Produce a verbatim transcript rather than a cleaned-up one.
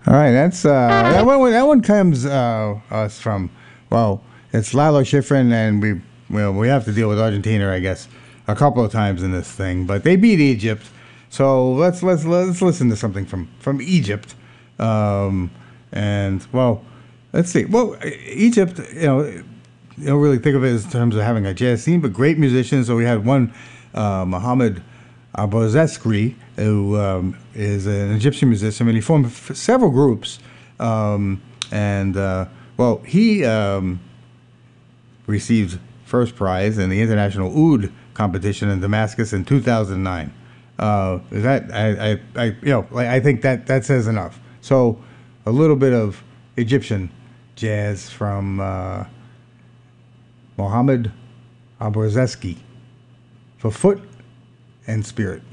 All right, that's uh, that one. That one comes uh, us from well, it's Lalo Schifrin, and we well we have to deal with Argentina, I guess, a couple of times in this thing. But they beat Egypt, so let's let's let's listen to something from from Egypt, um, and well, let's see. Well, Egypt, you know, you don't really think of it in terms of having a jazz scene, but great musicians. So we had one, uh, Mohammed Abouzeski, who um, is an Egyptian musician, and he formed f- several groups. Um, and uh, well, he um, received first prize in the International Oud competition in Damascus in two thousand nine. Uh, that I, I, I, you know, I think that that says enough. So, a little bit of Egyptian jazz from uh, Mohammed Abouzeski for foot and spirit.